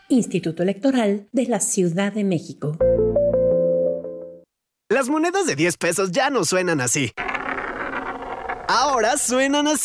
Instituto Electoral de la Ciudad de México. Las monedas de 10 pesos ya no suenan así. Ahora suenan así.